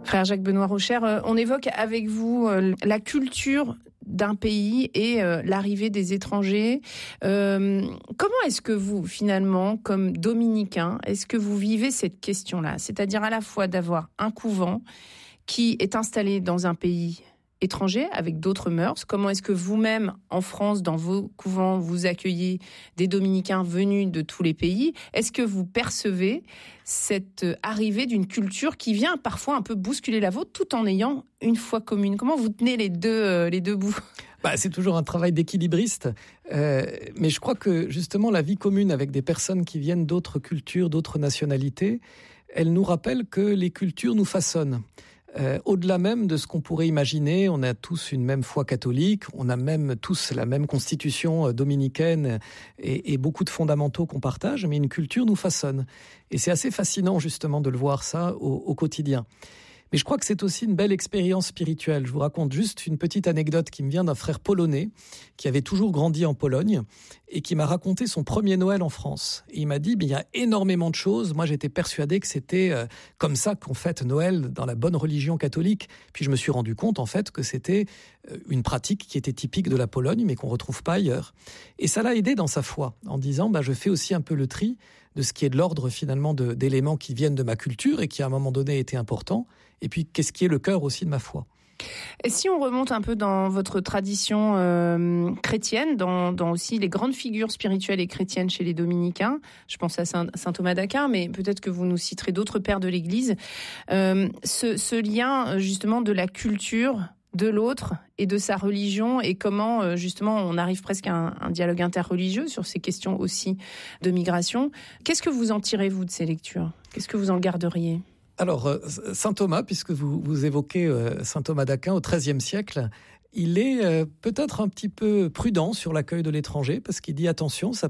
Frère Jacques Benoît Rocher, on évoque avec vous la culture d'un pays et l'arrivée des étrangers. Comment est-ce que vous, finalement, comme dominicain, est-ce que vous vivez cette question-là ? C'est-à-dire à la fois d'avoir un couvent qui est installé dans un pays étranger, avec d'autres mœurs. Comment est-ce que vous-même, en France, dans vos couvents, vous accueillez des dominicains venus de tous les pays ? Est-ce que vous percevez cette arrivée d'une culture qui vient parfois un peu bousculer la vôtre, tout en ayant une foi commune ? Comment vous tenez les deux bouts ? C'est toujours un travail d'équilibriste, mais je crois que justement la vie commune avec des personnes qui viennent d'autres cultures, d'autres nationalités, elle nous rappelle que les cultures nous façonnent. Au-delà même de ce qu'on pourrait imaginer, on a tous une même foi catholique, on a même tous la même constitution dominicaine et beaucoup de fondamentaux qu'on partage, mais une culture nous façonne. Et c'est assez fascinant justement de le voir ça au quotidien. Mais je crois que c'est aussi une belle expérience spirituelle. Je vous raconte juste une petite anecdote qui me vient d'un frère polonais qui avait toujours grandi en Pologne et qui m'a raconté son premier Noël en France. Et il m'a dit, il y a énormément de choses. Moi, j'étais persuadé que c'était comme ça qu'on fête Noël dans la bonne religion catholique. Puis je me suis rendu compte, en fait, que c'était une pratique qui était typique de la Pologne, mais qu'on retrouve pas ailleurs. Et ça l'a aidé dans sa foi, en disant, je fais aussi un peu le tri de ce qui est de l'ordre, finalement, d'éléments qui viennent de ma culture et qui, à un moment donné, étaient importants. Et puis, qu'est-ce qui est le cœur aussi de ma foi ? Et si on remonte un peu dans votre tradition chrétienne, dans aussi les grandes figures spirituelles et chrétiennes chez les dominicains, je pense à saint Thomas d'Aquin, mais peut-être que vous nous citerez d'autres pères de l'Église, ce lien justement de la culture de l'autre et de sa religion, et comment justement on arrive presque à un dialogue interreligieux sur ces questions aussi de migration. Qu'est-ce que vous en tirez, vous, de ces lectures ? Qu'est-ce que vous en garderiez ? Alors, saint Thomas, puisque vous évoquez saint Thomas d'Aquin au XIIIe siècle, il est peut-être un petit peu prudent sur l'accueil de l'étranger, parce qu'il dit attention, ça